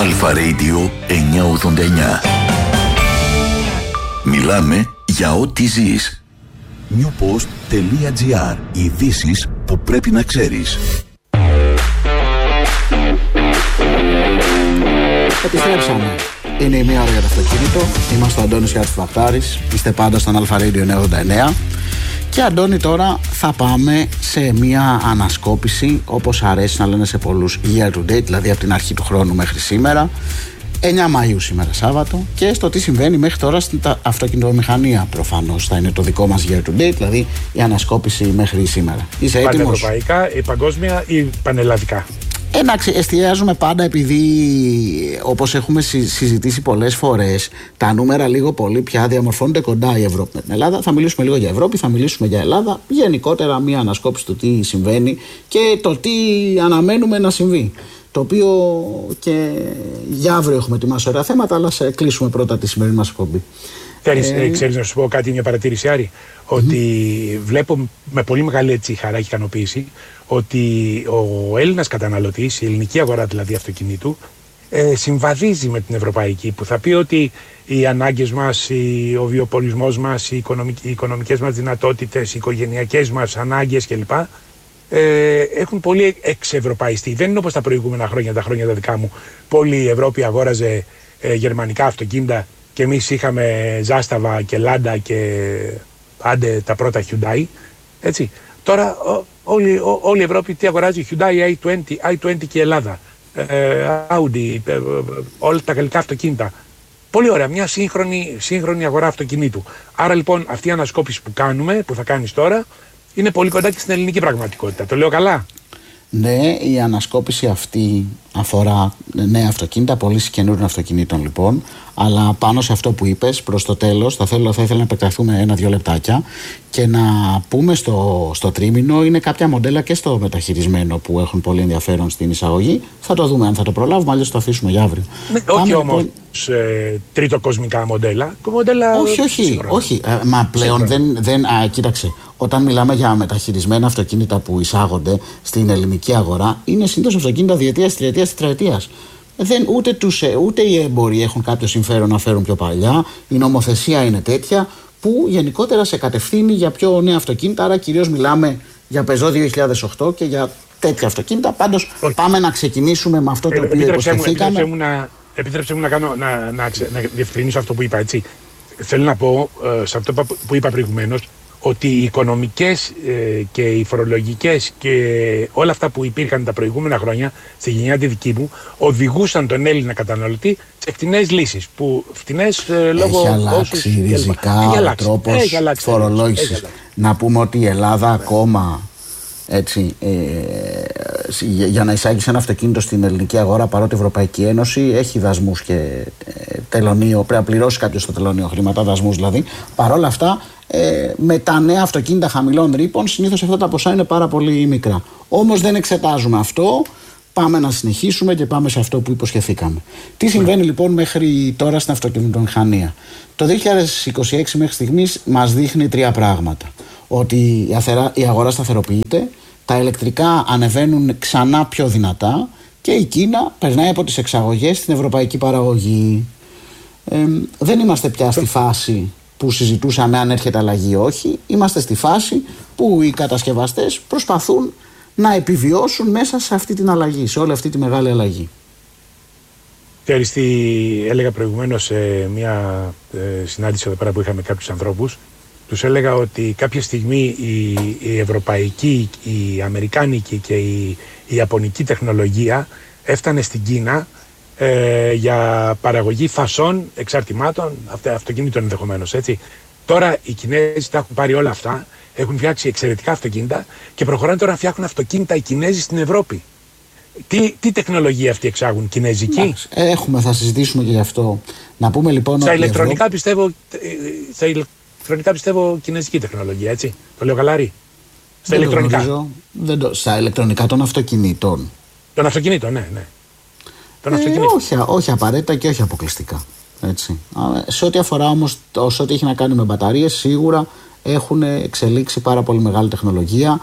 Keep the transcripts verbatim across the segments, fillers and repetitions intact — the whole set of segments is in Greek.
Αλφα Radio εννιακόσια ογδόντα εννιά. Μιλάμε για ό,τι ζεις. newpost.gr. Ειδήσεις που πρέπει να ξέρεις. Επιστρέψαμε. Είναι η μία ώρα για το αυτοκίνητο. Είμαστε ο Αντώνης και ο Βακτάρης. Είστε πάντα στον Αλφα Radio εννιακόσια ογδόντα εννιά. Και Αντώνη, τώρα θα πάμε σε μια ανασκόπηση, όπως αρέσει να λένε σε πολλούς, year to date, δηλαδή από την αρχή του χρόνου μέχρι σήμερα, εννιά Μαΐου σήμερα Σάββατο, και στο τι συμβαίνει μέχρι τώρα στην αυτοκινητομηχανία. Προφανώς θα είναι το δικό μας year to date, δηλαδή η ανασκόπηση μέχρι σήμερα. Είσαι έτοιμος? Πανευρωπαϊκά, η παγκόσμια ή πανελλαδικά? Εντάξει, εστιάζουμε πάντα, επειδή όπως έχουμε συζητήσει πολλές φορές, τα νούμερα λίγο πολύ πια διαμορφώνονται κοντά η Ευρώπη με την Ελλάδα. Θα μιλήσουμε λίγο για Ευρώπη, θα μιλήσουμε για Ελλάδα. Γενικότερα μια ανασκόπηση του τι συμβαίνει και το τι αναμένουμε να συμβεί. Το οποίο και για αύριο έχουμε ετοιμάσει ωραία θέματα, αλλά σε κλείσουμε πρώτα τη σημερινή μας εκπομπή. Θέλεις, ε... ξέρεις να σου πω κάτι, μια παρατήρηση, Άρη? Mm-hmm. Ότι βλέπω με πολύ μεγάλη έτσι χαρά και ικανοποίηση ότι ο Έλληνας καταναλωτής, η ελληνική αγορά δηλαδή αυτοκινήτου, ε, συμβαδίζει με την ευρωπαϊκή, που θα πει ότι οι ανάγκες μας, η, ο βιοπολισμός μας, οι, οικονομικ, οι οικονομικές μας δυνατότητες, οι οικογενειακές μας ανάγκες κλπ. Ε, έχουν πολύ εξευρωπαϊστεί. Δεν είναι όπως τα προηγούμενα χρόνια, τα χρόνια τα δικά μου, που όλη η Ευρώπη αγόραζε ε, γερμανικά αυτοκίνητα και εμείς είχαμε Ζάσταβα και Λάντα και άντε τα πρώτα Hyundai. Έτσι. Τώρα ό, όλη, ό, όλη η Ευρώπη τι αγοράζει? Hyundai άι είκοσι, άι είκοσι και η Ελλάδα, ε, Audi, ε, όλα τα γαλλικά αυτοκίνητα. Πολύ ωραία, μια σύγχρονη, σύγχρονη αγορά αυτοκινήτου. Άρα λοιπόν αυτή η ανασκόπηση που κάνουμε, που θα κάνεις τώρα, είναι πολύ κοντά και στην ελληνική πραγματικότητα. Το λέω καλά? Ναι, η ανασκόπηση αυτή αφορά νέα αυτοκίνητα, πωλήσεις καινούριων αυτοκινήτων λοιπόν. Αλλά πάνω σε αυτό που είπες, προς το τέλος, θα, θέλω, θα ήθελα να επεκταθούμε ένα-δύο λεπτάκια και να πούμε στο, στο τρίμηνο, είναι κάποια μοντέλα και στο μεταχειρισμένο που έχουν πολύ ενδιαφέρον στην εισαγωγή. Θα το δούμε αν θα το προλάβουμε, αλλιώς το αφήσουμε για αύριο. Ναι, όχι όμως λοιπόν... ε, τρίτο κοσμικά μοντέλα. μοντέλα όχι, όχι, όχι. Ε, μα πλέον δεν. δεν α, κοίταξε. Όταν μιλάμε για μεταχειρισμένα αυτοκίνητα που εισάγονται στην ελληνική αγορά, είναι συνήθως αυτοκίνητα διετίας, τριετίας, τετραετίας. Δεν, ούτε, τους, ούτε οι έμποροι έχουν κάποιο συμφέρον να φέρουν πιο παλιά. Η νομοθεσία είναι τέτοια που γενικότερα σε κατευθύνει για πιο νέα αυτοκίνητα. Άρα κυρίως μιλάμε για Peugeot δύο χιλιάδες οκτώ και για τέτοια αυτοκίνητα. Πάντως πάμε να ξεκινήσουμε με αυτό το ε, οποίο υποσχεθήκαμε. Επίτρεψε μου να, κάνω, να, να, να, να διευκρινίσω αυτό που είπα, έτσι. Θέλω να πω ε, σε αυτό που είπα προηγουμένως, ότι οι οικονομικές ε, και οι φορολογικές και όλα αυτά που υπήρχαν τα προηγούμενα χρόνια στη γενιά τη δική μου οδηγούσαν τον Έλληνα καταναλωτή σε φτηνές λύσεις. Που φτηνές ε, λόγω έχει αλλάξει ριζικά ο τρόπος φορολόγησης. Να πούμε ότι η Ελλάδα ακόμα έτσι, ε, για, για να εισάγεις ένα αυτοκίνητο στην ελληνική αγορά, παρότι η Ευρωπαϊκή Ένωση έχει δασμούς και ε, τελωνίο, πρέπει να πληρώσει κάποιος στο τελωνίο χρήματα, δασμούς δηλαδή. Παρόλα αυτά, ε, με τα νέα αυτοκίνητα χαμηλών ρήπων, συνήθως αυτά τα ποσά είναι πάρα πολύ μικρά. Όμως δεν εξετάζουμε αυτό. Πάμε να συνεχίσουμε και πάμε σε αυτό που υποσχεθήκαμε. Τι συμβαίνει λοιπόν μέχρι τώρα στην αυτοκινητομηχανία? Το δύο χιλιάδες είκοσι έξι μέχρι στιγμής μας δείχνει τρία πράγματα. Ότι η αγορά σταθεροποιείται, τα ηλεκτρικά ανεβαίνουν ξανά πιο δυνατά και η Κίνα περνάει από τις εξαγωγές στην ευρωπαϊκή παραγωγή. Ε, δεν είμαστε πια στη φάση που συζητούσαμε αν έρχεται αλλαγή ή όχι. Είμαστε στη φάση που οι κατασκευαστές προσπαθούν να επιβιώσουν μέσα σε αυτή την αλλαγή, σε όλη αυτή τη μεγάλη αλλαγή. Ξέρεις τι έλεγα προηγουμένως σε μια ε, συνάντηση εδώ πέρα που είχαμε κάποιους ανθρώπους? Τους έλεγα ότι κάποια στιγμή η, η ευρωπαϊκή, η αμερικάνικη και η, η ιαπωνική τεχνολογία έφτανε στην Κίνα ε, για παραγωγή φασών, εξαρτημάτων, αυτα, αυτοκινήτων ενδεχομένως, έτσι. Τώρα οι Κινέζοι τα έχουν πάρει όλα αυτά, έχουν φτιάξει εξαιρετικά αυτοκίνητα και προχωράνε τώρα να φτιάχνουν αυτοκίνητα οι Κινέζοι στην Ευρώπη. Τι, τι τεχνολογία αυτή εξάγουν, κινέζικη? Έχουμε, θα συζητήσουμε και γι' αυτό. Να πούμε λοιπόν στα ότι ηλεκτρονικά Ευρώ... πιστεύω, στα ηλεκτρονικά πιστεύω κινέζικη τεχνολογία, έτσι. Το λέω καλά, Ρη? Στα δεν ηλεκτρονικά. Γνωρίζω, δεν το... Στα ηλεκτρονικά των αυτοκινήτων. Των αυτοκινήτων, ναι, ναι. Των ε, αυτοκινήτων. Όχι, όχι απαραίτητα και όχι αποκλειστικά. Έτσι. Σε ό,τι αφορά όμως, σε ό,τι έχει να κάνει με μπαταρίες, σίγουρα έχουν εξελίξει πάρα πολύ μεγάλη τεχνολογία.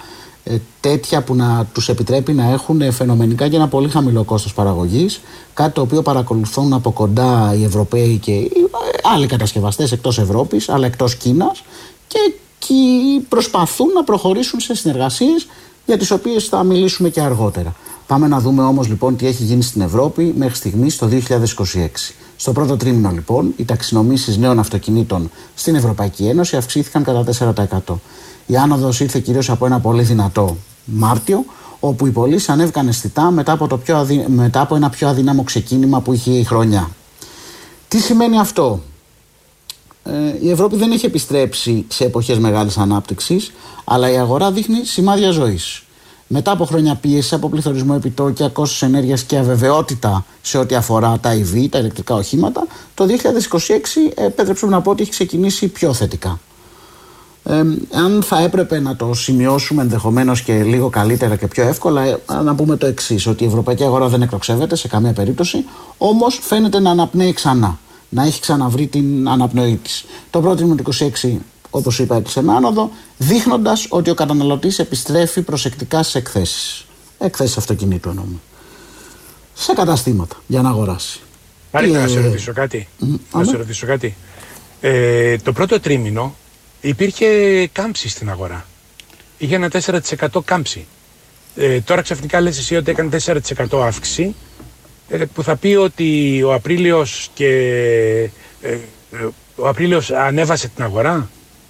ε, τέτοια που να τους επιτρέπει να έχουν φαινομενικά και ένα πολύ χαμηλό κόστος παραγωγής, κάτι το οποίο παρακολουθούν από κοντά οι Ευρωπαίοι και οι άλλοι κατασκευαστές εκτός Ευρώπης αλλά εκτός Κίνας, και εκεί προσπαθούν να προχωρήσουν σε συνεργασίες για τις οποίες θα μιλήσουμε και αργότερα. Πάμε να δούμε όμως λοιπόν τι έχει γίνει στην Ευρώπη μέχρι στιγμής το δύο χιλιάδες είκοσι έξι. Στο πρώτο τρίμηνο λοιπόν οι ταξινομήσεις νέων αυτοκινήτων στην Ευρωπαϊκή Ένωση αυξήθηκαν κατά τέσσερα τοις εκατό. Η άνοδος ήρθε κυρίως από ένα πολύ δυνατό Μάρτιο, όπου οι πωλήσεις ανέβηκαν αισθητά μετά από, το πιο αδυ... μετά από ένα πιο αδύναμο ξεκίνημα που είχε η χρονιά. Τι σημαίνει αυτό? Ε, η Ευρώπη δεν έχει επιστρέψει σε εποχές μεγάλης ανάπτυξης, αλλά η αγορά δείχνει σημάδια ζωής. Μετά από χρόνια πίεση από πληθωρισμό, επιτόκια, κόστος ενέργειας και αβεβαιότητα σε ό,τι αφορά τα ι βι, τα ηλεκτρικά οχήματα, το δύο χιλιάδες είκοσι έξι επέτρεψε να πω ότι έχει ξεκινήσει πιο θετικά. Ε, αν θα έπρεπε να το σημειώσουμε ενδεχομένως και λίγο καλύτερα και πιο εύκολα, ε, να πούμε το εξής, ότι η ευρωπαϊκή αγορά δεν εκτοξεύεται σε καμία περίπτωση, όμως φαίνεται να αναπνέει ξανά, να έχει ξαναβρει την αναπνοή της. Το πρώτο τρίμηνο του είκοσι έξι, όπως είπα, έκλεισε με άνοδο, δείχνοντας ότι ο καταναλωτής επιστρέφει προσεκτικά στις εκθέσεις. Εκθέσεις αυτοκινήτου εννοούμε. Σε καταστήματα για να αγοράσει. Άρη, να σε ρωτήσω κάτι. Mm, να σε ρωτήσω κάτι. Ε, το πρώτο τρίμηνο υπήρχε κάμψη στην αγορά. Είχε ένα τέσσερα τοις εκατό κάμψη. Ε, τώρα ξαφνικά λες εσύ ότι έκανε τέσσερα τοις εκατό αύξηση, ε, που θα πει ότι ο Απρίλιος και ε, ο Απρίλιος ανέβασε την αγορά.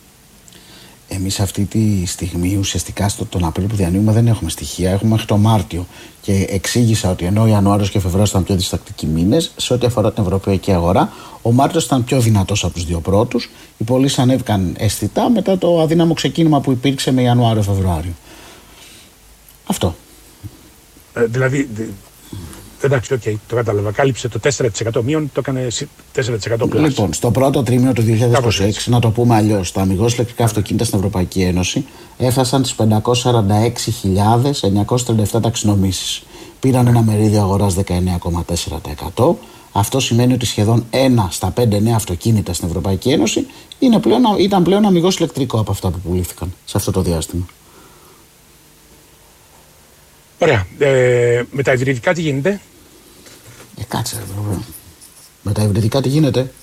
Εμείς αυτή τη στιγμή ουσιαστικά στο τον Απρίλιο που διανύουμε δεν έχουμε στοιχεία, έχουμε μέχρι το Μάρτιο, και εξήγησα ότι ενώ Ιανουάριος και Φεβρουάριος ήταν πιο διστακτικοί μήνες σε ό,τι αφορά την ευρωπαϊκή αγορά, ο Μάρτιος ήταν πιο δυνατός από τους δύο πρώτους, οι πωλήσεις ανέβηκαν αισθητά μετά το αδύναμο ξεκίνημα που υπήρξε με Ιανουάριο-Φεβρουάριο. Αυτό. Ε, δηλαδή, εντάξει, okay, το κατάλαβα. Κάλυψε το τέσσερα τοις εκατό μείον, το έκανε τέσσερα τοις εκατό πλάσιο. Λοιπόν, στο πρώτο τρίμηνο του δύο χιλιάδες είκοσι έξι, να το πούμε αλλιώς, τα αμιγώς ηλεκτρικά αυτοκίνητα στην Ευρωπαϊκή Ένωση έφτασαν στις πεντακόσιες σαράντα έξι χιλιάδες εννιακόσιες τριάντα επτά ταξινομήσεις. Πήραν ένα μερίδιο αγοράς δεκαεννέα κόμμα τέσσερα τοις εκατό. Αυτό σημαίνει ότι σχεδόν ένα στα πέντε νέα αυτοκίνητα στην Ευρωπαϊκή Ένωση είναι πλέον, ήταν πλέον αμιγώς ηλεκτρικό από αυτά που πουλήθηκαν σε αυτό το διάστημα. Ωραία. Ε, με τα υβριδικά τι γίνεται? Ε, κάτσε ρε βέβαια. Με τα υβριδικά τι γίνεται?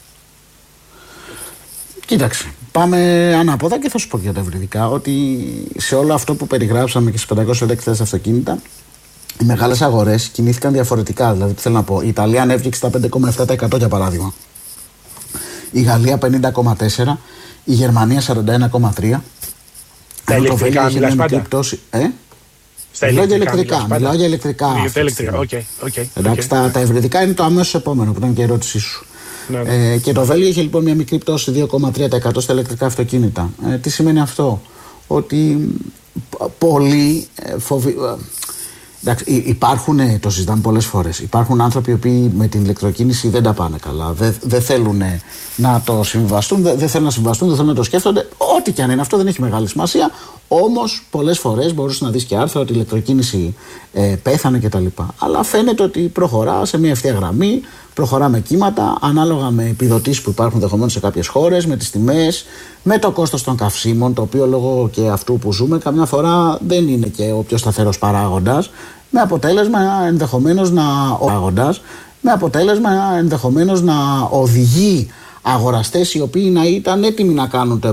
Κοίταξε, πάμε ανάποδα και θα σου πω για τα υβριδικά ότι σε όλο αυτό που περιγράψαμε και στις πεντακόσιες έξι αυτοκίνητα, οι μεγάλες αγορές κινήθηκαν διαφορετικά. Δηλαδή, τι θέλω να πω, η Ιταλία ανέβηκε στα πέντε κόμμα επτά τοις εκατό για παράδειγμα. Η Γαλλία πενήντα κόμμα τέσσερα τοις εκατό, η Γερμανία σαράντα ένα κόμμα τρία τοις εκατό. Τα ηλεκτρικά μιλάς πάντα? Πτώση, ε? Στα μιλάω για ηλεκτρικά, ηλεκτρικά. Μιλάω για ηλεκτρικά. Για ηλεκτρικά. Okay, okay, Εντάξει, okay. Τα, τα υβριδικά είναι το αμέσως επόμενο που ήταν και η ερώτησή σου. Ναι, ναι. Ε, και το Βέλγιο είχε λοιπόν μια μικρή πτώση δύο κόμμα τρία τοις εκατό στα ηλεκτρικά αυτοκίνητα. Ε, τι σημαίνει αυτό? Ότι πολλοί ε, φοβοι... Εντάξει, υπάρχουν, το συζητάμε πολλές φορές, υπάρχουν άνθρωποι οι οποίοι με την ηλεκτροκίνηση δεν τα πάνε καλά, δεν, δεν θέλουν να το συμβιβαστούν, δεν, δεν θέλουν να συμβιβαστούν, δεν θέλουν να το σκέφτονται, ό,τι και αν είναι αυτό δεν έχει μεγάλη σημασία, όμως πολλές φορές μπορείς να δεις και άρθρα ότι η ηλεκτροκίνηση ε, πέθανε κτλ. Αλλά φαίνεται ότι προχωρά σε μια ευθεία γραμμή, προχωρά με κύματα, ανάλογα με επιδοτήσεις που υπάρχουν δεχομένως σε κάποιες χώρες, με τις τιμές, με το κόστος των καυσίμων, το οποίο λόγω και αυτού που ζούμε καμιά φορά δεν είναι και ο πιο σταθερός παράγοντας, με αποτέλεσμα ενδεχομένως να, παράγοντας, με αποτέλεσμα ενδεχομένως να οδηγεί αγοραστές οι οποίοι να ήταν έτοιμοι να κάνουν το